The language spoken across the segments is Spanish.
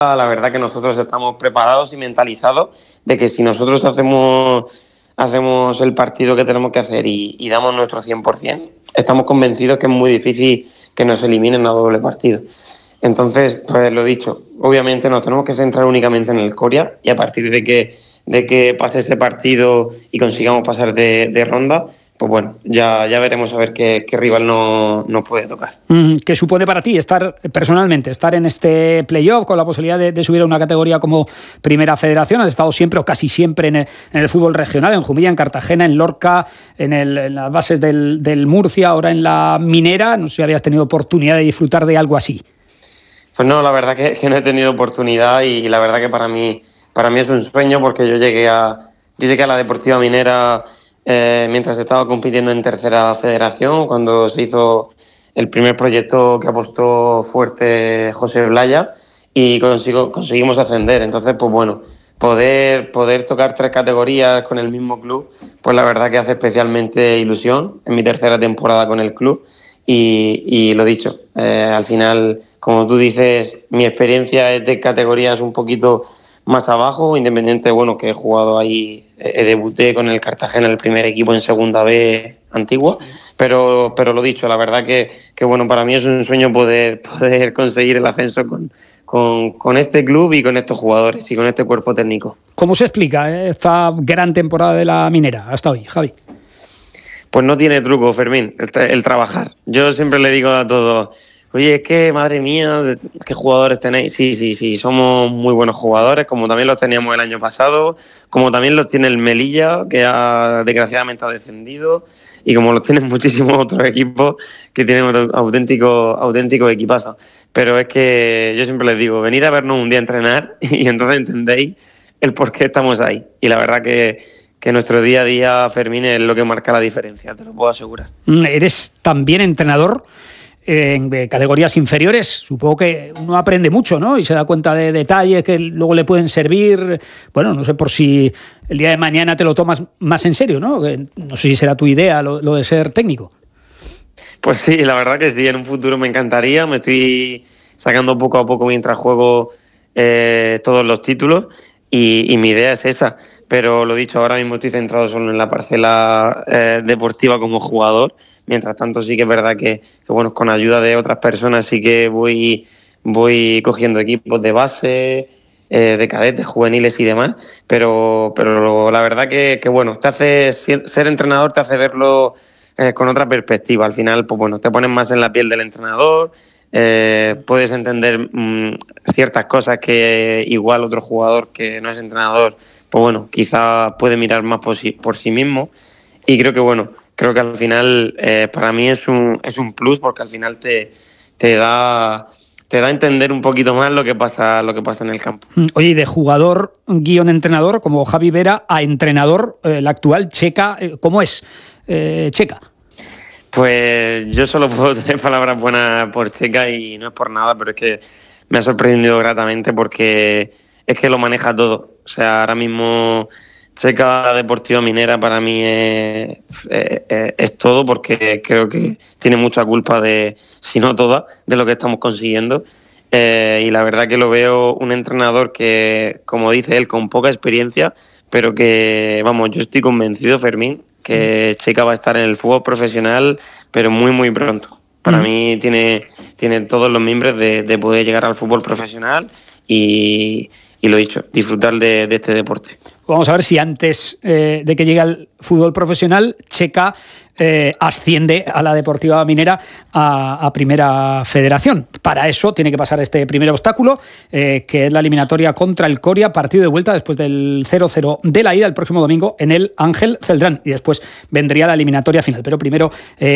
La verdad que nosotros estamos preparados y mentalizados de que si nosotros hacemos el partido que tenemos que hacer y damos nuestro 100%, estamos convencidos que es muy difícil que nos eliminen a doble partido. Entonces, pues lo dicho, obviamente nos tenemos que centrar únicamente en el Coria, y a partir de que pase ese partido y consigamos pasar de ronda, pues bueno, ya veremos a ver qué rival nos puede tocar. ¿Qué supone para ti personalmente estar en este playoff con la posibilidad de subir a una categoría como Primera Federación? Has estado siempre o casi siempre en el fútbol regional, en Jumilla, en Cartagena, en Lorca, en las bases del Murcia, ahora en la Minera. No sé si habías tenido oportunidad de disfrutar de algo así. Pues no, la verdad que no he tenido oportunidad, y la verdad que para mí es un sueño, porque yo llegué a la Deportiva Minera mientras estaba compitiendo en Tercera Federación, cuando se hizo el primer proyecto que apostó fuerte José Blaya, y conseguimos ascender. Entonces, pues bueno, poder tocar 3 categorías con el mismo club, pues la verdad que hace especialmente ilusión en mi tercera temporada con el club. Y lo dicho, al final, como tú dices, mi experiencia es de categorías un poquito más abajo, Independiente, bueno, que he jugado ahí, debuté con el Cartagena, el primer equipo en Segunda B antigua, pero lo dicho, la verdad que bueno, para mí es un sueño poder conseguir el ascenso con este club y con estos jugadores y con este cuerpo técnico. ¿Cómo se explica esta gran temporada de la Minera hasta hoy, Javi? Pues no tiene truco, Fermín, el trabajar. Yo siempre le digo a todos: oye, es que, madre mía, ¿qué jugadores tenéis? Sí, somos muy buenos jugadores, como también los teníamos el año pasado, como también los tiene el Melilla, que desgraciadamente ha descendido, y como los tienen muchísimos otros equipos que tienen auténticos equipazos. Pero es que yo siempre les digo, venid a vernos un día a entrenar y entonces entendéis el por qué estamos ahí. Y la verdad que nuestro día a día, Fermín, es lo que marca la diferencia, te lo puedo asegurar. Eres también entrenador en categorías inferiores. Supongo que uno aprende mucho, ¿no? Y se da cuenta de detalles que luego le pueden servir. Bueno, no sé por si el día de mañana te lo tomas más en serio, ¿no? No sé si será tu idea lo de ser técnico. Pues sí, la verdad que sí, en un futuro me encantaría. Me estoy sacando poco a poco mientras juego todos los títulos, y mi idea es esa. Pero lo dicho, ahora mismo estoy centrado solo en la parcela deportiva como jugador. Mientras tanto, sí que es verdad que bueno, con ayuda de otras personas sí que voy cogiendo equipos de base, de cadetes, juveniles y demás. Pero la verdad que bueno, ser entrenador te hace verlo con otra perspectiva. Al final, pues bueno, te pones más en la piel del entrenador, puedes entender ciertas cosas que igual otro jugador que no es entrenador, pues bueno, quizá puede mirar más por sí mismo. Y creo que al final para mí es un plus, porque al final te da a entender un poquito más lo que pasa en el campo. Oye, y de jugador --entrenador como Javi Vera a entrenador, la actual Checa, ¿cómo es Checa? Pues yo solo puedo tener palabras buenas por Checa, y no es por nada, pero es que me ha sorprendido gratamente, porque es que lo maneja todo. O sea, ahora mismo Checa Deportiva Minera para mí es todo, porque creo que tiene mucha culpa si no toda, de lo que estamos consiguiendo. Y la verdad que lo veo un entrenador que, como dice él, con poca experiencia, pero que, vamos, yo estoy convencido, Fermín, que Checa va a estar en el fútbol profesional, pero muy, muy pronto. Para mí tiene todos los mimbres de poder llegar al fútbol profesional y lo dicho, disfrutar de este deporte. Vamos a ver si antes de que llegue al fútbol profesional, Checa asciende a la Deportiva Minera a Primera Federación. Para eso tiene que pasar este primer obstáculo, que es la eliminatoria contra el Coria, partido de vuelta después del 0-0 de la ida el próximo domingo en el Ángel Celdrán, y después vendría la eliminatoria final. Pero primero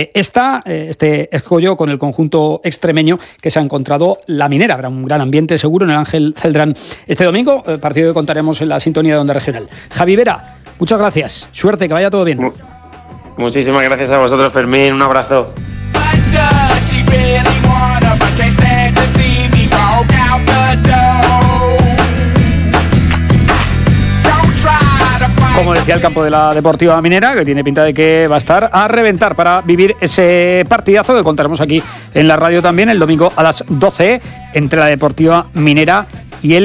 este escollo con el conjunto extremeño que se ha encontrado la Minera. Habrá un gran ambiente seguro en el Ángel Celdrán este domingo, partido que contaremos en la sintonía de Onda Regional. Javi Vera, muchas gracias. Suerte, que vaya todo bien. Muchísimas gracias a vosotros, Fermín. Un abrazo. Como decía, el campo de la Deportiva Minera, que tiene pinta de que va a estar a reventar para vivir ese partidazo que contaremos aquí en la radio también el domingo a las 12 entre la Deportiva Minera